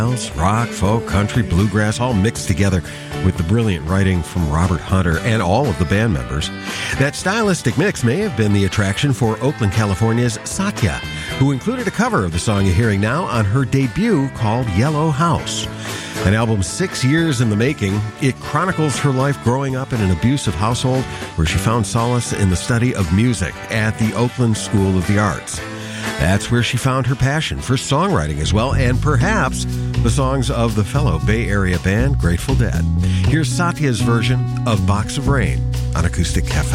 rock, folk, country, bluegrass, all mixed together with the brilliant writing from Robert Hunter and all of the band members. That stylistic mix may have been the attraction for Oakland, California's Satya, who included a cover of the song you're hearing now on her debut called Yellow House. An album 6 years in the making, it chronicles her life growing up in an abusive household where she found solace in the study of music at the Oakland School of the Arts. That's where she found her passion for songwriting as well, and perhaps the songs of the fellow Bay Area band Grateful Dead. Here's Satya's version of Box of Rain on Acoustic Cafe.